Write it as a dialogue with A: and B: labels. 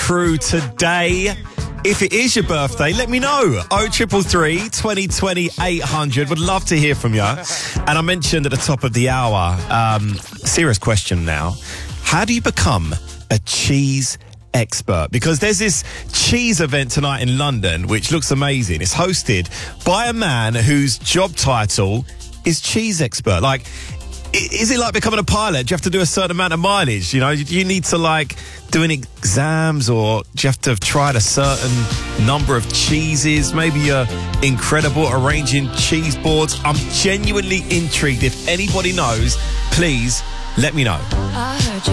A: crew today. If it is your birthday, let me know. 0333 2020 800. Would love to hear from you. And I mentioned at the top of the hour, serious question now. How do you become a cheese expert? Because there's this cheese event tonight in London, which looks amazing. It's hosted by a man whose job title is cheese expert. Like, is it like becoming a pilot? Do you have to do a certain amount of mileage? You know, do you need to like do any exams, or do you have to have tried a certain number of cheeses? Maybe you're incredible at arranging cheese boards. I'm genuinely intrigued. If anybody knows, please let me know.
B: I heard you